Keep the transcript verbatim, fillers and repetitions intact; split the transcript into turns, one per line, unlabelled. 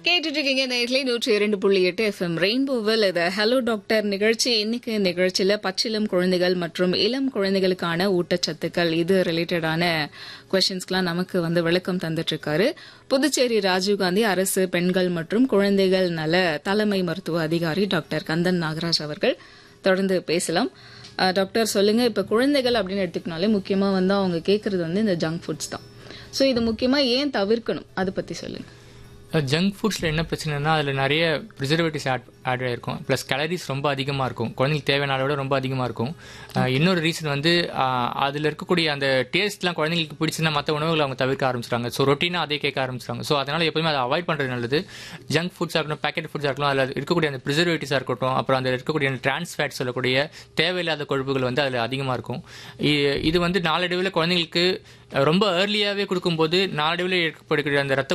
கேட்டுட்டு இருக்கீங்க நேர்களை நூற்றி இரண்டு புள்ளி எட்டு எஃப்எம் ரெயின்போவில் இது ஹலோ டாக்டர் நிகழ்ச்சி. இன்னைக்கு நிகழ்ச்சியில் பச்சிளம் குழந்தைகள் மற்றும் இளம் குழந்தைகளுக்கான ஊட்டச்சத்துக்கள் இது ரிலேட்டடான கொஸ்டின்ஸ்க்குலாம் நமக்கு வந்து விளக்கம் தந்துட்டு இருக்காரு புதுச்சேரி ராஜீவ்காந்தி அரசு பெண்கள் மற்றும் குழந்தைகள் நல தலைமை மருத்துவ அதிகாரி டாக்டர் கந்தன் நாகராஜ் அவர்கள். தொடர்ந்து பேசலாம். டாக்டர் சொல்லுங்க, இப்ப குழந்தைகள் அப்படின்னு எடுத்துக்கினாலே முக்கியமா வந்து அவங்க கேட்கறது வந்து இந்த ஜங்க் ஃபுட்ஸ் தான். ஸோ இது முக்கியமா ஏன் தவிர்க்கணும், அதை பத்தி சொல்லுங்க.
ஜங்க் ஃபுட்ஸில் என்ன பிரச்சனைனா அதில் நிறைய ப்ரிசர்வேட்டிவ்ஸ் ஆட் ஆட் ஆகிருக்கும். ப்ளஸ் கேலரிஸ் ரொம்ப அதிகமாக இருக்கும், குழந்தைங்களுக்கு தேவையான அளவோட ரொம்ப அதிகமாக இருக்கும். இன்னொரு ரீசன் வந்து அதில் இருக்கக்கூடிய அந்த டேஸ்ட்லாம் குழந்தைங்களுக்கு பிடிச்சுன்னா மற்ற உணவுகளை அவங்க தவிர்க்க ஆரம்பிச்சிட்டாங்க. ஸோ ரொட்டீனாக அதே கேட்க ஆரம்பிச்சிட்டாங்க. ஸோ அதனால் எப்போதுமே அதை அவாய்ட் பண்ணுறது நல்லது. ஜங்க் ஃபுட்ஸாக இருக்கட்டும், பேக்கெட் ஃபுட்ஸாக இருக்கட்டும், அதில் இருக்கக்கூடிய அந்த ப்ரிசர்வேட்டிவ்ஸாக இருக்கட்டும், அப்புறம் அதில் இருக்கக்கூடிய அந்த டிரான்ஸ் ஃபேட் சொல்லக்கூடிய தேவையில்லாத கொழுப்புகள் வந்து அதில் அதிகமாக இருக்கும். இது வந்து நாளடைவில் குழந்தைங்களுக்கு ரொம்ப ஏர்லியாகவே கொடுக்கும்போது நாளடைவில் ஏற்படக்கூடிய அந்த ரத்த